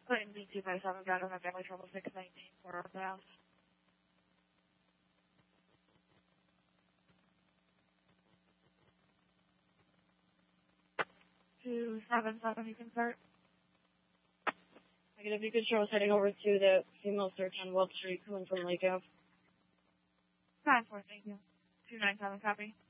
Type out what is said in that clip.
Clinton B257, got on a family trouble 619 for our house. 277, you can start. Negative, you could show us heading over to the female search on Weld Street, coming from Lake Ave. 9-4, thank you. 297, copy.